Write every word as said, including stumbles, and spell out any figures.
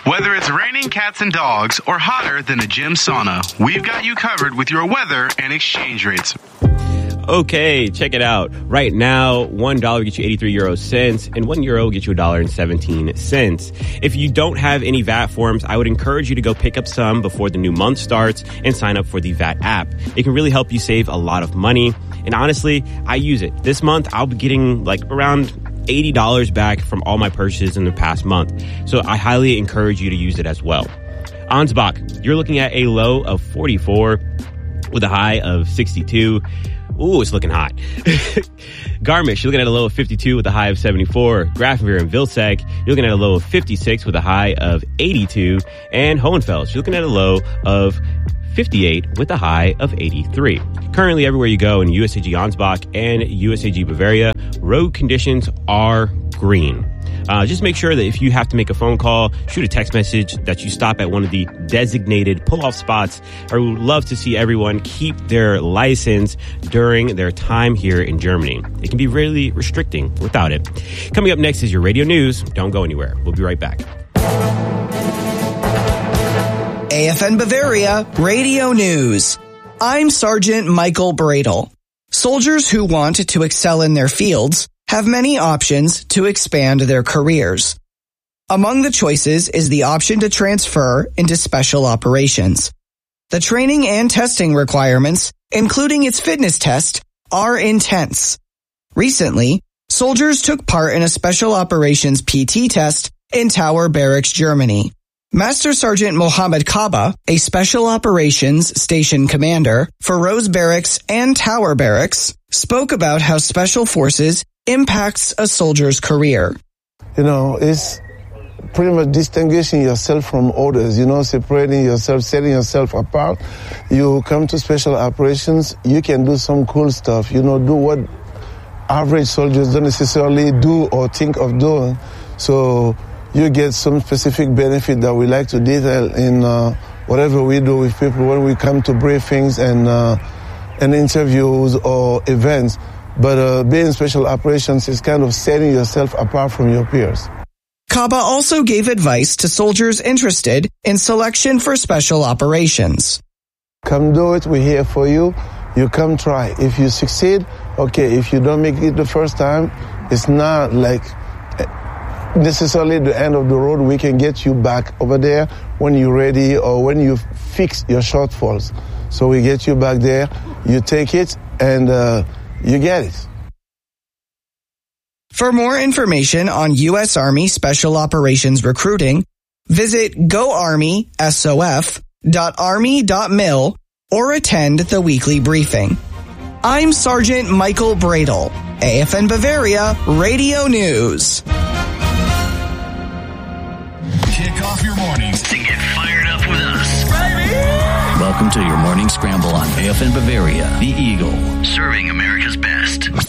Whether it's raining cats and dogs or hotter than a gym sauna, we've got you covered with your weather and exchange rates. Okay, check it out. Right now, one dollar gets you eighty-three euro cents, and one euro gets you a dollar and seventeen cents. If you don't have any V A T forms, I would encourage you to go pick up some before the new month starts and sign up for the V A T app. It can really help you save a lot of money. And honestly, I use it. This month, I'll be getting like around eighty dollars back from all my purchases in the past month. So I highly encourage you to use it as well. Ansbach, you're looking at a low of forty-four with a high of sixty-two. Ooh, it's looking hot. Garmisch, you're looking at a low of fifty-two with a high of seventy-four. Grafenweer and Vilseck, you're looking at a low of fifty-six with a high of eighty-two. And Hohenfels, you're looking at a low of fifty-eight with a high of eighty-three. Currently, everywhere you go in U S A G Ansbach and U S A G Bavaria, road conditions are green. Uh, just make sure that if you have to make a phone call, shoot a text message, that you stop at one of the designated pull-off spots. I would love to see everyone keep their license during their time here in Germany. It can be really restricting without it. Coming up next is your radio news. Don't go anywhere. We'll be right back. A F N Bavaria Radio News. I'm Sergeant Michael Bradle. Soldiers who want to excel in their fields have many options to expand their careers. Among the choices is the option to transfer into special operations. The training and testing requirements, including its fitness test, are intense. Recently, soldiers took part in a special operations P T test in Tower Barracks, Germany. Master Sergeant Mohammed Kaba, a special operations station commander for Rose Barracks and Tower Barracks, spoke about how special forces impacts a soldier's career. You know, it's pretty much distinguishing yourself from others, you know, separating yourself, setting yourself apart. You come to special operations, you can do some cool stuff, you know, do what average soldiers don't necessarily do or think of doing. So you get some specific benefit that we like to detail in uh, whatever we do with people when we come to briefings and, uh, and interviews or events. But uh, being special operations is kind of setting yourself apart from your peers. Kaba also gave advice to soldiers interested in selection for special operations. Come do it. We're here for you. You come try. If you succeed, okay. If you don't make it the first time, it's not like necessarily the end of the road. We can get you back over there when you're ready or when you fix your shortfalls. So we get you back there. You take it and uh, you get it. For more information on U S Army Special Operations recruiting, visit go army s o f dot army dot mil or attend the weekly briefing. I'm Sergeant Michael Bradle, A F N Bavaria Radio News. Kick off your mornings to get fired up with us. Baby! Welcome to your morning scramble on A F N Bavaria, the Eagle. Serving America's best.